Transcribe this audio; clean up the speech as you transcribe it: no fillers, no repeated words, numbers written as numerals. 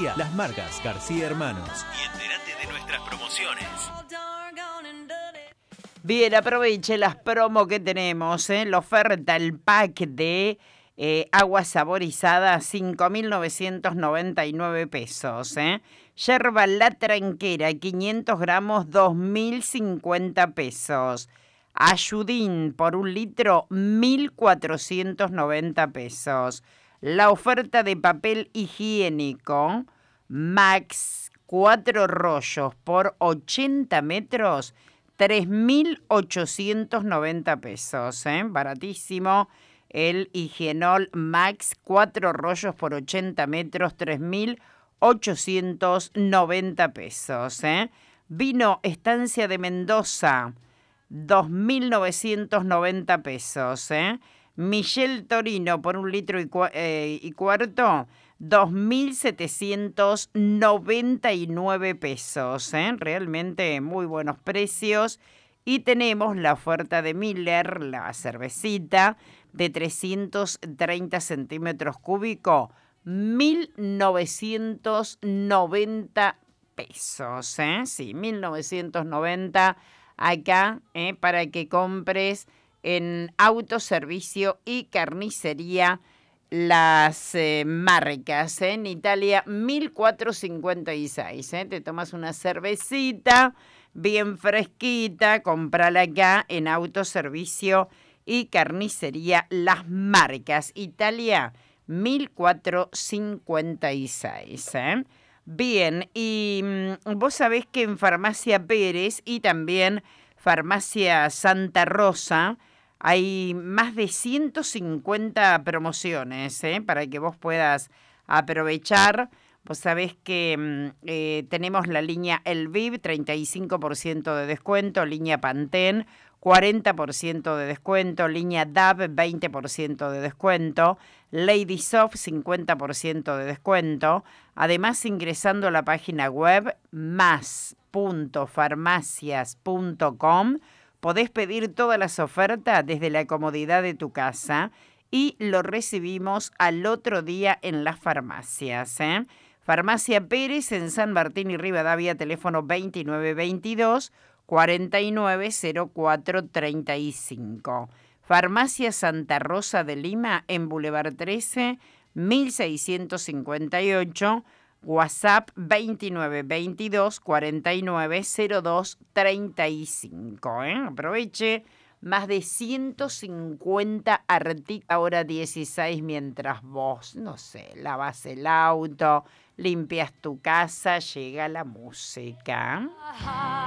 Carnicería Las Margas García Hermanos. Y entérate de nuestras promociones. Bien, aproveche las promos que tenemos, la oferta, el pack de agua saborizada, 5.999 pesos. Yerba La Tranquera, 500 gramos, 2.050 pesos. Ayudín por 1 litro, 1.490 pesos. La oferta de papel higiénico, Max, 4 rollos por 80 metros, 3.890 pesos, baratísimo. El Higienol Max, 4 rollos por 80 metros, 3.890 pesos. Vino Estancia de Mendoza, 2.990 pesos. Michel Torino por 1 litro y cuarto, 2.799 pesos. Realmente muy buenos precios. Y tenemos la oferta de Miller, la cervecita de 330 centímetros cúbicos, 1.990 pesos. Sí, 1.990 acá, para que compres en autoservicio y carnicería Las Marcas. En Italia, 1.456. Te tomas una cervecita bien fresquita, comprala acá en autoservicio y carnicería Las Marcas. Italia, 1.456. Bien, y vos sabés que en Farmacia Pérez y también Farmacia Santa Rosa hay más de 150 promociones, para que vos puedas aprovechar. Vos sabés que tenemos la línea Elviv, 35% de descuento, línea Pantene, 40% de descuento, línea DAV, 20% de descuento, Lady Soft, 50% de descuento. Además, ingresando a la página web más.farmacias.com, podés pedir todas las ofertas desde la comodidad de tu casa y lo recibimos al otro día en las farmacias. Farmacia Pérez en San Martín y Rivadavia, teléfono 2922-490435. Farmacia Santa Rosa de Lima en Boulevard 13, 1658. WhatsApp 2922-490235. Aproveche, más de 150 artículos, ahora 16, mientras vos, no sé, lavas el auto, limpias tu casa, llega la música.